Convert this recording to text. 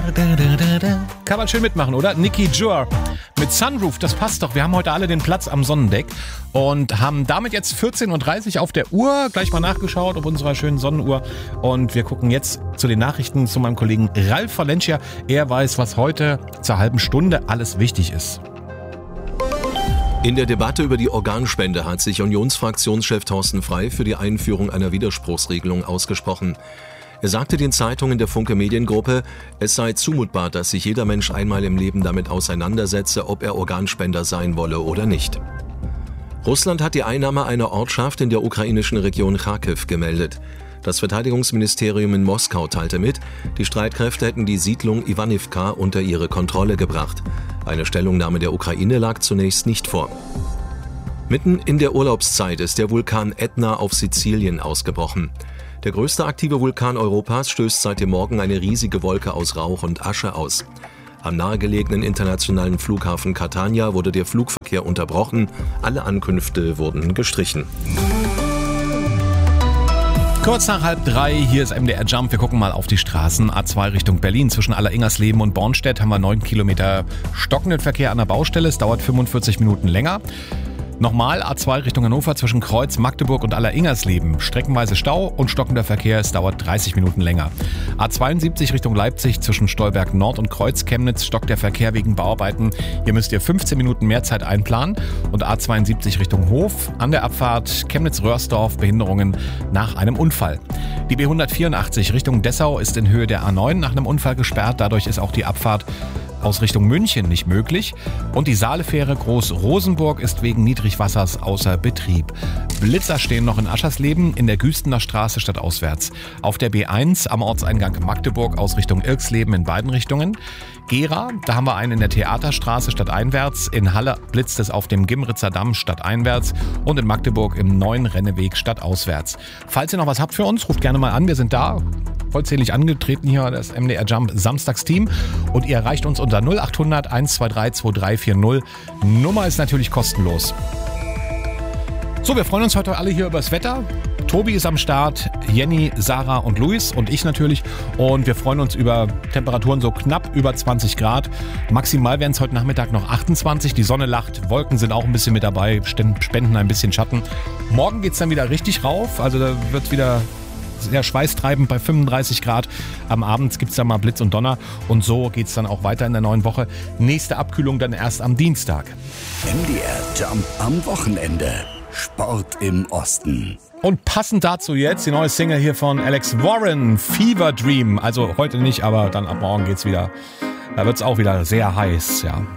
Kann man schön mitmachen, oder? Nicky Jur mit Sunroof, das passt doch. Wir haben heute alle den Platz am Sonnendeck und haben damit jetzt 14.30 Uhr auf der Uhr. Gleich mal nachgeschaut auf unserer schönen Sonnenuhr. Und wir gucken jetzt zu den Nachrichten zu meinem Kollegen Ralf Valencia. Er weiß, was heute zur halben Stunde alles wichtig ist. In der Debatte über die Organspende hat sich Unionsfraktionschef Thorsten Frey für die Einführung einer Widerspruchsregelung ausgesprochen. Er sagte den Zeitungen der Funke Mediengruppe, es sei zumutbar, dass sich jeder Mensch einmal im Leben damit auseinandersetze, ob er Organspender sein wolle oder nicht. Russland hat die Einnahme einer Ortschaft in der ukrainischen Region Charkiw gemeldet. Das Verteidigungsministerium in Moskau teilte mit, die Streitkräfte hätten die Siedlung Iwanivka unter ihre Kontrolle gebracht. Eine Stellungnahme der Ukraine lag zunächst nicht vor. Mitten in der Urlaubszeit ist der Vulkan Ätna auf Sizilien ausgebrochen. Der größte aktive Vulkan Europas stößt seit dem Morgen eine riesige Wolke aus Rauch und Asche aus. Am nahegelegenen internationalen Flughafen Catania wurde der Flugverkehr unterbrochen. Alle Ankünfte wurden gestrichen. Kurz nach 2:30, hier ist MDR Jump. Wir gucken mal auf die Straßen. A2 Richtung Berlin. Zwischen Alleringsersleben und Bornstedt haben wir 9 Kilometer stockenden Verkehr an der Baustelle. Es dauert 45 Minuten länger. Nochmal A2 Richtung Hannover zwischen Kreuz, Magdeburg und Alleringsersleben. Streckenweise Stau und stockender Verkehr. Es dauert 30 Minuten länger. A72 Richtung Leipzig zwischen Stolberg Nord und Kreuz Chemnitz stockt der Verkehr wegen Bauarbeiten. Hier müsst ihr 15 Minuten mehr Zeit einplanen. Und A72 Richtung Hof an der Abfahrt Chemnitz-Röhrsdorf Behinderungen nach einem Unfall. Die B184 Richtung Dessau ist in Höhe der A9 nach einem Unfall gesperrt. Dadurch ist auch die Abfahrt aus Richtung München nicht möglich. Und die Saalefähre Groß-Rosenburg ist wegen Niedrigwassers außer Betrieb. Blitzer stehen noch in Aschersleben in der Güstener Straße stadtauswärts. Auf der B1 am Ortseingang Magdeburg aus Richtung Irksleben in beiden Richtungen. Gera, da haben wir einen in der Theaterstraße stadteinwärts. In Halle blitzt es auf dem Gimritzer Damm stadteinwärts. Und in Magdeburg im neuen Renneweg stadtauswärts. Falls ihr noch was habt für uns, ruft gerne mal an. Wir sind da. Vollzählig angetreten hier, das MDR Jump Samstagsteam. Und ihr erreicht uns unter 0800 123 2340. Nummer ist natürlich kostenlos. So, wir freuen uns heute alle hier über das Wetter. Tobi ist am Start, Jenny, Sarah und Luis und ich natürlich. Und wir freuen uns über Temperaturen so knapp über 20 Grad. Maximal werden es heute Nachmittag noch 28. Die Sonne lacht, Wolken sind auch ein bisschen mit dabei, spenden ein bisschen Schatten. Morgen geht es dann wieder richtig rauf, also da wird es wieder sehr schweißtreibend bei 35 Grad. Am Abend gibt es dann mal Blitz und Donner. Und so geht es dann auch weiter in der neuen Woche. Nächste Abkühlung dann erst am Dienstag. MDR Jump am Wochenende. Sport im Osten. Und passend dazu jetzt die neue Single hier von Alex Warren, Fever Dream. Also heute nicht, aber dann ab morgen geht's wieder. Da wird's auch wieder sehr heiß. Ja.